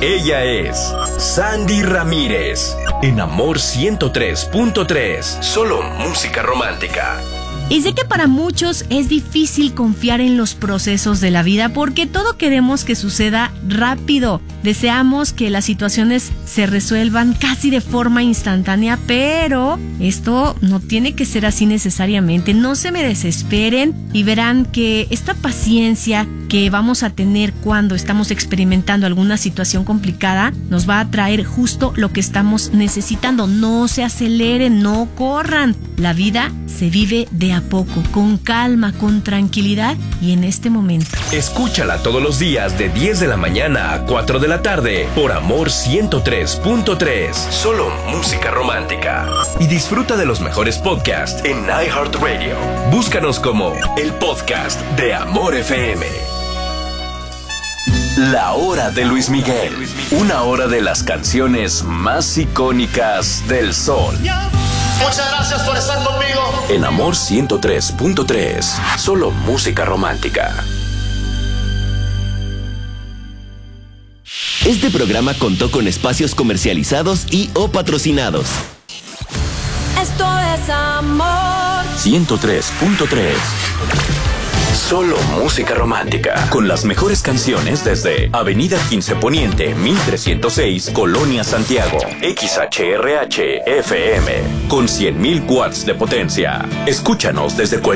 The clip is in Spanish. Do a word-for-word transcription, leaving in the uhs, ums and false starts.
Ella es Sandy Ramírez. En Amor ciento tres punto tres. Solo música romántica. Y sé que para muchos es difícil confiar en los procesos de la vida porque todo queremos que suceda rápido. Deseamos que las situaciones se resuelvan casi de forma instantánea, pero esto no tiene que ser así necesariamente. No se me desesperen y verán que esta paciencia que vamos a tener cuando estamos experimentando alguna situación complicada nos va a traer justo lo que estamos necesitando. No se aceleren, no corran. La vida se vive de a poco, con calma, con tranquilidad y en este momento. Escúchala todos los días de diez de la mañana a cuatro de la tarde por Amor ciento tres punto tres. Solo música romántica. Y disfruta de los mejores podcasts en iHeartRadio. Búscanos como el podcast de Amor F M. La hora de Luis Miguel. Una hora de las canciones más icónicas del sol. Muchas gracias por estar conmigo. En Amor ciento tres punto tres. Solo música romántica. Este programa contó con espacios comercializados y o patrocinados. Esto es Amor ciento tres punto tres. Solo música romántica. Con las mejores canciones desde Avenida quince Poniente, mil trescientos seis, Colonia Santiago. X H R H F M. Con cien mil watts de potencia. Escúchanos desde cualquier